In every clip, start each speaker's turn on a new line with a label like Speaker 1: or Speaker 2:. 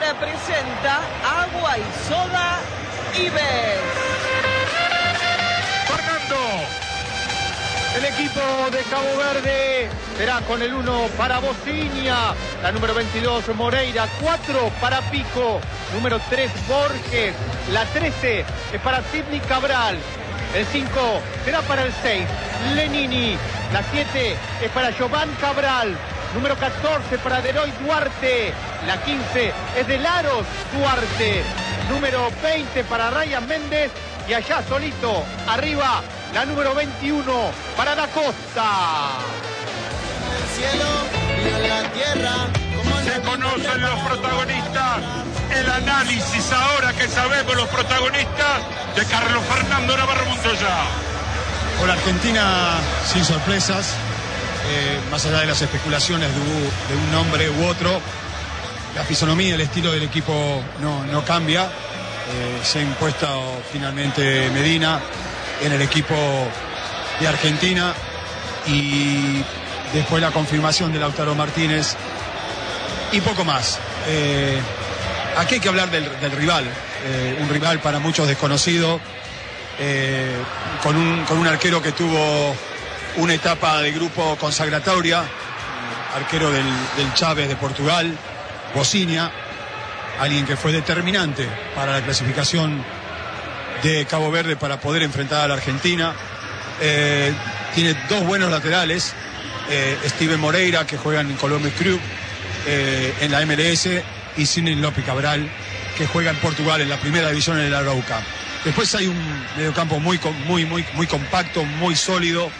Speaker 1: representa Agua y Soda Ives.
Speaker 2: Fernando.
Speaker 3: El equipo de Cabo Verde será con el 1 para Bocinia, la número 22 Moreira, 4 para Pico, número 3 Borges, la 13 es para Sidney Cabral, el 5 será para el 6 Lenini, la 7 es para Giovanni Cabral, número 14 para Deroy Duarte, la 15 es de Laros Duarte, número 20 para Ryan Méndez y allá solito, arriba, la número 21 para Da Costa.
Speaker 2: Se conocen los protagonistas, el análisis ahora que sabemos los protagonistas de Carlos Fernando Navarro Montoya.
Speaker 4: Por Argentina sin sorpresas, más allá de las especulaciones de un nombre u otro, la fisonomía, el estilo del equipo no cambia. Se ha impuesto finalmente Medina en el equipo de Argentina y después la confirmación de Lautaro Martínez y poco más. Aquí hay que hablar del rival, un rival para muchos desconocido, con un arquero que tuvo una etapa de grupo consagratoria, arquero del Chávez de Portugal, Bocinia, alguien que fue determinante para la clasificación de Cabo Verde para poder enfrentar a la Argentina. Tiene dos buenos laterales, Steven Moreira, que juega en Columbus Crew en la MLS, y Sidney López Cabral, que juega en Portugal en la primera división en el Arauca. Después hay un mediocampo muy compacto, muy sólido,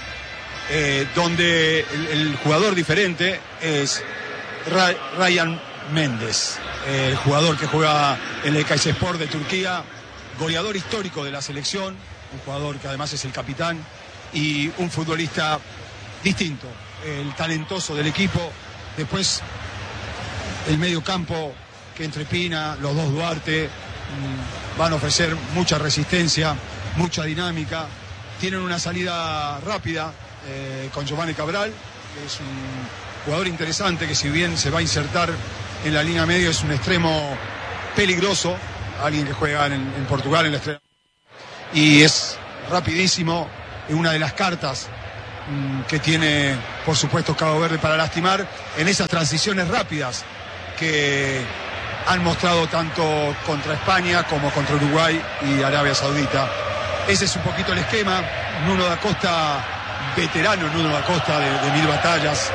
Speaker 4: donde el jugador diferente es Ryan Méndez, el jugador que juega en el Kayserispor de Turquía, goleador histórico de la selección, un jugador que además es el capitán y un futbolista distinto, el talentoso del equipo. Después el medio campo que entre Pina, los dos Duarte, van a ofrecer mucha resistencia, mucha dinámica. Tienen una salida rápida con Giovanni Cabral, que es un jugador interesante que, si bien se va a insertar en la línea media, es un extremo peligroso, alguien que juega en Portugal en la Estrella, y es rapidísimo. Es una de las cartas que tiene, por supuesto, Cabo Verde para lastimar en esas transiciones rápidas que han mostrado tanto contra España como contra Uruguay y Arabia Saudita. Ese es un poquito el esquema. Nuno da Costa, veterano Nuno da Costa de 1000 batallas,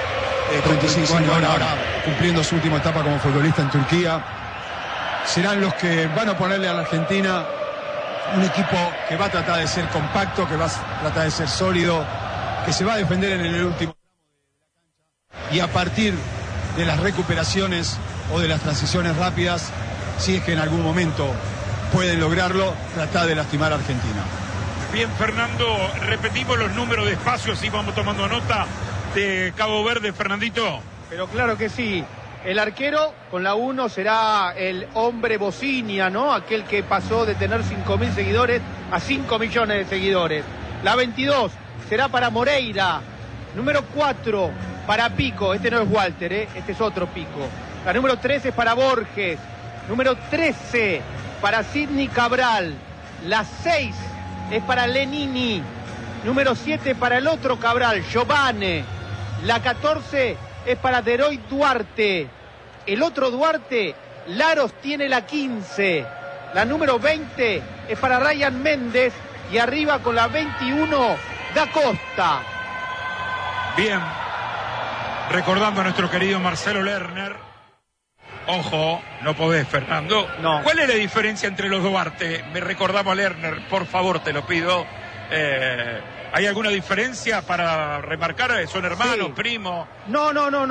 Speaker 4: 35 años ahora cumpliendo su última etapa como futbolista en Turquía. Serán los que van a ponerle a la Argentina un equipo que va a tratar de ser compacto, que va a tratar de ser sólido, que se va a defender en el último tramo de la cancha, y a partir de las recuperaciones o de las transiciones rápidas, si es que en algún momento pueden lograrlo, tratar de lastimar a Argentina.
Speaker 2: Bien, Fernando, repetimos los números de espacios y vamos tomando nota de Cabo Verde, Fernandito.
Speaker 3: Pero claro que sí. El arquero con la 1 será el hombre Bocinia, ¿no? Aquel que pasó de tener 5.000 seguidores a 5 millones de seguidores. La 22 será para Moreira. Número 4 para Pico. Este no es Walter, este es otro Pico. La número 13 es para Borges. Número 13 para Sidney Cabral. La 6 es para Lenini. Número 7 para el otro Cabral, Giovanni. La 14 es para Deroy Duarte. El otro Duarte, Laros, tiene la 15. La número 20 es para Ryan Méndez. Y arriba con la 21, Da Costa.
Speaker 2: Bien. Recordando a nuestro querido Marcelo Lerner. Ojo, no podés, Fernando.
Speaker 3: No.
Speaker 2: ¿Cuál es la diferencia entre los Duarte? Me recordamos a Lerner, por favor, te lo pido. ¿Hay alguna diferencia para remarcar? ¿Son hermanos,
Speaker 3: sí,
Speaker 2: primos?
Speaker 3: No.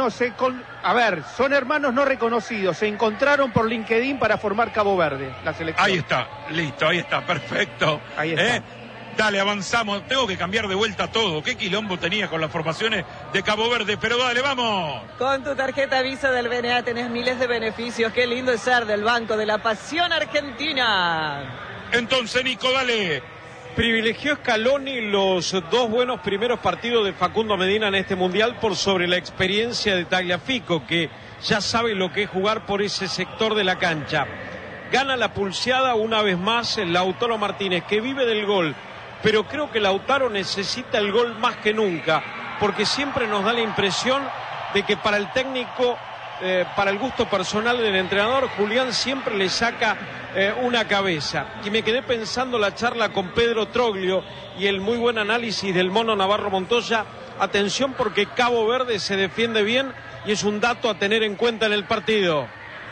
Speaker 3: A ver, son hermanos no reconocidos. Se encontraron por LinkedIn para formar Cabo Verde, la selección.
Speaker 2: Ahí está, listo, ahí está, perfecto.
Speaker 3: Ahí está.
Speaker 2: Dale, avanzamos. Tengo que cambiar de vuelta todo. ¿Qué quilombo tenía con las formaciones de Cabo Verde? Pero dale, vamos.
Speaker 1: Con tu tarjeta Visa del BNA tenés miles de beneficios. Qué lindo es ser del Banco de la Pasión Argentina.
Speaker 2: Entonces, Nico, dale.
Speaker 5: Privilegió Scaloni los 2 buenos primeros partidos de Facundo Medina en este Mundial por sobre la experiencia de Tagliafico, que ya sabe lo que es jugar por ese sector de la cancha. Gana la pulseada una vez más el Lautaro Martínez, que vive del gol, pero creo que Lautaro necesita el gol más que nunca, porque siempre nos da la impresión de que para el técnico, para el gusto personal del entrenador, Julián siempre le saca una cabeza. Y me quedé pensando la charla con Pedro Troglio y el muy buen análisis del Mono Navarro Montoya. Atención, porque Cabo Verde se defiende bien y es un dato a tener en cuenta en el partido.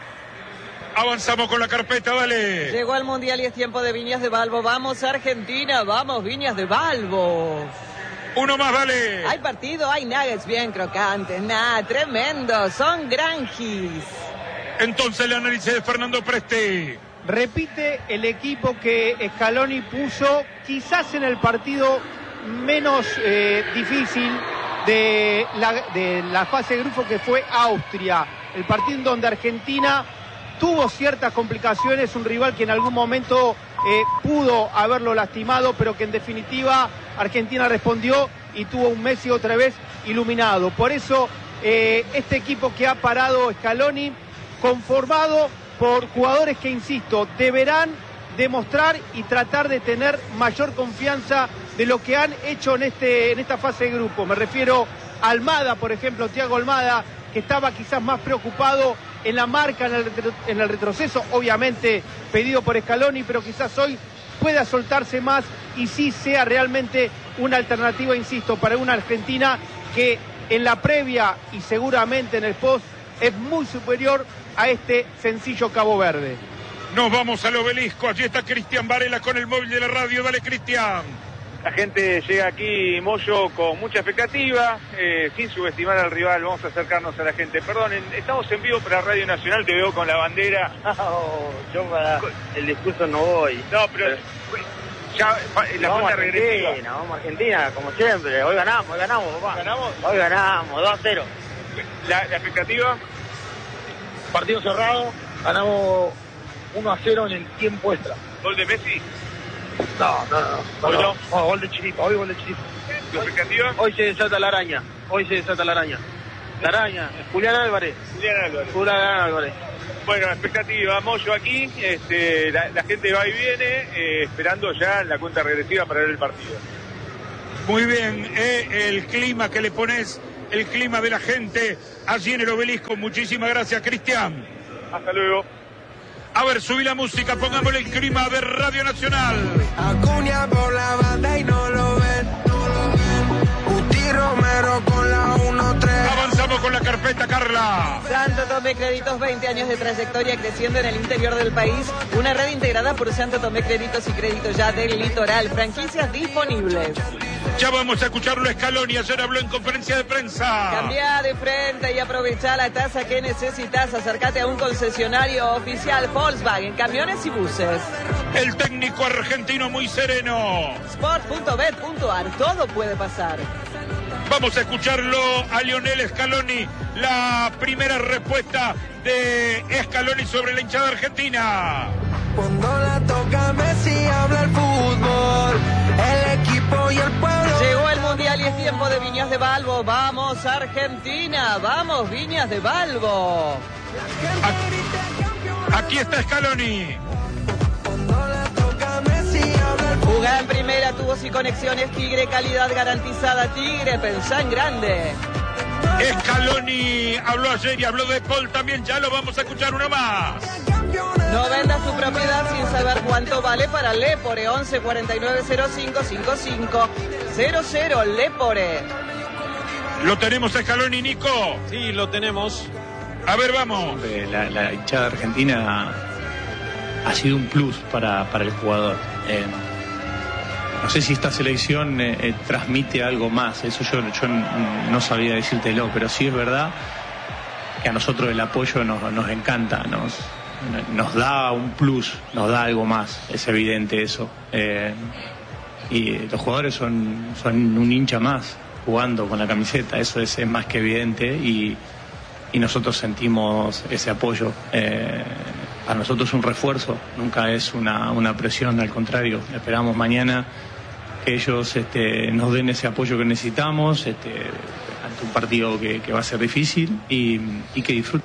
Speaker 2: Avanzamos con la carpeta, dale.
Speaker 1: Llegó al Mundial y es tiempo de Viñas de Balbo. Vamos Argentina, vamos Viñas de Balbo.
Speaker 2: Uno más, dale.
Speaker 1: Hay partido, hay nuggets bien crocantes, tremendo, son granjis.
Speaker 2: Entonces el análisis de Fernando Presti.
Speaker 3: Repite el equipo que Scaloni puso quizás en el partido menos difícil de la fase de grupo, que fue Austria. El partido en donde Argentina tuvo ciertas complicaciones, un rival que en algún momento pudo haberlo lastimado, pero que en definitiva Argentina respondió y tuvo un Messi otra vez iluminado. Por eso este equipo que ha parado Scaloni, conformado por jugadores que, insisto, deberán demostrar y tratar de tener mayor confianza de lo que han hecho en esta fase de grupo. Me refiero a Almada, por ejemplo, Thiago Almada, que estaba quizás más preocupado en la marca, en el retroceso, obviamente pedido por Scaloni, pero quizás hoy pueda soltarse más y sí sea realmente una alternativa, insisto, para una Argentina que en la previa y seguramente en el post es muy superior a este sencillo Cabo Verde.
Speaker 2: Nos vamos al Obelisco, allí está Cristian Varela con el móvil de la radio. Dale, Cristian.
Speaker 6: La gente llega aquí, Moyo, con mucha expectativa, sin subestimar al rival. Vamos a acercarnos a la gente. Perdonen, estamos en vivo para Radio Nacional, te veo con la bandera.
Speaker 7: Yo para el discurso no voy.
Speaker 6: No, pero ya la cuenta regresiva.
Speaker 7: Vamos a Argentina, como siempre. Hoy ganamos, papá.
Speaker 6: ¿Ganamos?
Speaker 7: Hoy ganamos, 2-0.
Speaker 6: ¿La expectativa?
Speaker 7: Partido cerrado, ganamos 1-0 en el tiempo extra.
Speaker 6: ¿Gol de Messi?
Speaker 7: No.
Speaker 6: ¿Hoy no?
Speaker 7: Gol de Chiripa, hoy gol de Chiripa.
Speaker 6: ¿Tu expectativa?
Speaker 7: Hoy se desata la araña. La araña, Julián Álvarez.
Speaker 6: Bueno, expectativa, Moyo aquí, la gente va y viene, esperando ya la cuenta regresiva para ver el partido.
Speaker 2: Muy bien, el clima que le pones, el clima de la gente allí en el Obelisco. Muchísimas gracias, Cristian.
Speaker 6: Hasta luego.
Speaker 2: A ver, subí la música, pongámosle el clima de Radio Nacional.
Speaker 8: Acuña por la banda y no lo ven. Uti Romero con la 1-3.
Speaker 2: Avanzamos con la carpeta, Carla.
Speaker 1: Santo Tomé Créditos, 20 años de trayectoria creciendo en el interior del país. Una red integrada por Santo Tomé Créditos y Crédito Ya del Litoral. Franquicias disponibles.
Speaker 2: Ya vamos a escucharlo a Scaloni. Ayer habló en conferencia de prensa.
Speaker 1: Cambia de frente y aprovecha la tasa que necesitas. Acércate a un concesionario oficial Volkswagen, camiones y buses.
Speaker 2: El técnico argentino muy sereno.
Speaker 1: Sport.bet.ar, todo puede pasar.
Speaker 2: Vamos a escucharlo a Lionel Scaloni. La primera respuesta de Scaloni sobre la hinchada argentina.
Speaker 8: Cuando la toca Messi habla el fútbol, el equipo y el pueblo.
Speaker 1: Llegó el Mundial y es tiempo de Viñas de Balbo. Vamos Argentina, vamos Viñas de Balbo.
Speaker 2: Aquí está Scaloni.
Speaker 8: Cuando la toca Messi habla el fútbol.
Speaker 1: Jugá en primera, tubos y conexiones Tigre, calidad garantizada Tigre, pensá en grande.
Speaker 2: Scaloni habló ayer y habló de Paul también. Ya lo vamos a escuchar uno más.
Speaker 1: No venda su propiedad sin saber cuánto vale para Lepore. 11 49 05 55 00 Lepore.
Speaker 2: ¿Lo tenemos a Scaloni, Nico?
Speaker 5: Sí, lo tenemos.
Speaker 2: A ver, vamos.
Speaker 9: La hinchada argentina ha sido un plus para el jugador. No sé si esta selección transmite algo más, eso yo no sabía decírtelo, pero sí es verdad que a nosotros el apoyo nos encanta, nos da un plus, nos da algo más, es evidente eso. Y los jugadores son un hincha más jugando con la camiseta, eso es más que evidente y nosotros sentimos ese apoyo. para nosotros es un refuerzo, nunca es una presión, al contrario, esperamos mañana que ellos nos den ese apoyo que necesitamos ante un partido que va a ser difícil y que disfruten.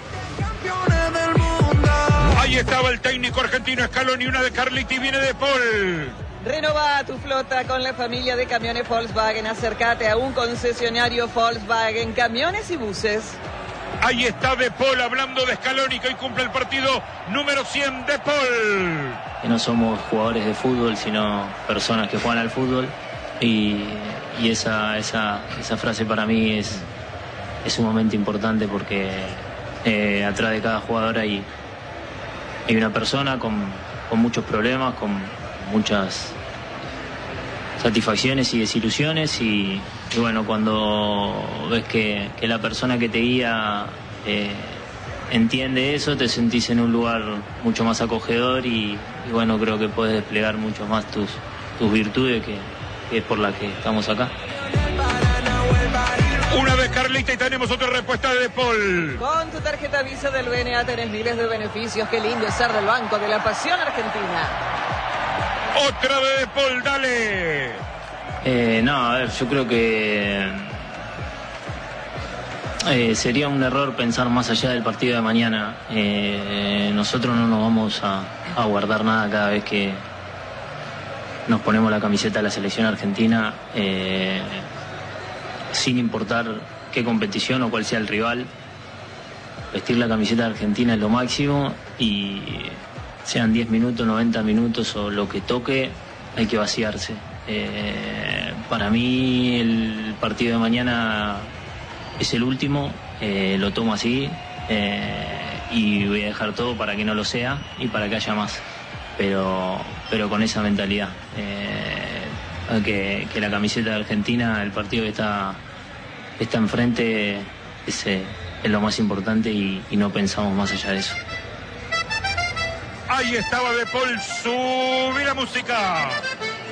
Speaker 2: Ahí estaba el técnico argentino Scaloni, una de Carliti, viene De Paul.
Speaker 1: Renova tu flota con la familia de camiones Volkswagen. Acércate a un concesionario Volkswagen, camiones y buses.
Speaker 2: Ahí está De Paul hablando de Scaloni, que hoy cumple el partido número 100. De Paul.
Speaker 10: Que no somos jugadores de fútbol, sino personas que juegan al fútbol. Y esa frase para mí es sumamente importante, porque atrás de cada jugador hay una persona con muchos problemas, con muchas satisfacciones y desilusiones, y bueno, cuando ves que la persona que te guía entiende eso, te sentís en un lugar mucho más acogedor y bueno, creo que puedes desplegar mucho más tus virtudes, que es por la que estamos acá.
Speaker 2: Una de Carlita y tenemos otra respuesta de De Paul.
Speaker 1: Con tu tarjeta Visa del BNA tenés miles de beneficios. Qué lindo es ser del Banco de la Pasión Argentina.
Speaker 2: Otra de De Paul, dale.
Speaker 10: No, a ver, yo creo que sería un error pensar más allá del partido de mañana. Nosotros no nos vamos a guardar nada cada vez que nos ponemos la camiseta de la selección argentina, sin importar qué competición o cuál sea el rival. Vestir la camiseta de Argentina es lo máximo, y sean 10 minutos, 90 minutos o lo que toque, hay que vaciarse. Para mí el partido de mañana es el último, lo tomo así, y voy a dejar todo para que no lo sea y para que haya más, pero con esa mentalidad, que la camiseta de Argentina, el partido que está enfrente, es lo más importante, y no pensamos más allá de eso.
Speaker 2: Ahí estaba De Paul, subí la música.